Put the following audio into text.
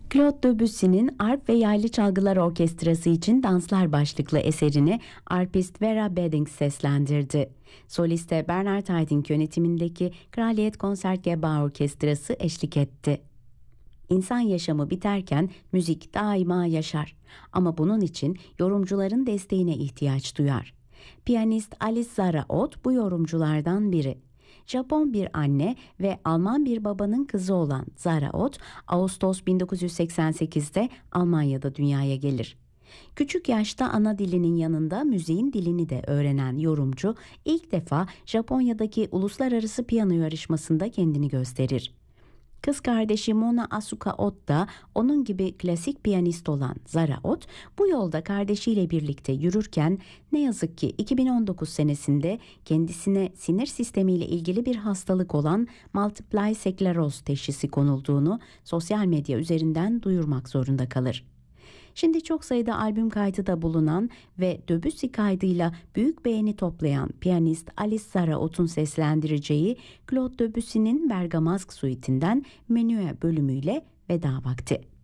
Claude Debussy'nin Arp ve Yaylı Çalgılar Orkestrası için Danslar başlıklı eserini arpist Vera Beddings seslendirdi. Soliste Bernard Haitink yönetimindeki Kraliyet Konsertgebouw Orkestrası eşlik etti. İnsan yaşamı biterken müzik daima yaşar ama bunun için yorumcuların desteğine ihtiyaç duyar. Piyanist Alice Zara Ott bu yorumculardan biri. Japon bir anne ve Alman bir babanın kızı olan Zara Ott, Ağustos 1988'de Almanya'da dünyaya gelir. Küçük yaşta ana dilinin yanında müziğin dilini de öğrenen yorumcu ilk defa Japonya'daki uluslararası piyano yarışmasında kendini gösterir. Kız kardeşi Mona Asuka Ott da onun gibi klasik piyanist olan Zara Ott bu yolda kardeşiyle birlikte yürürken ne yazık ki 2019 senesinde kendisine sinir sistemiyle ilgili bir hastalık olan multiple skleroz teşhisi konulduğunu sosyal medya üzerinden duyurmak zorunda kalır. Şimdi çok sayıda albüm kaydı da bulunan ve Debussy kaydıyla büyük beğeni toplayan piyanist Alice Zara Ott'un seslendireceği Claude Debussy'nin Bergamasque Suite'inden Menue bölümüyle veda vakti.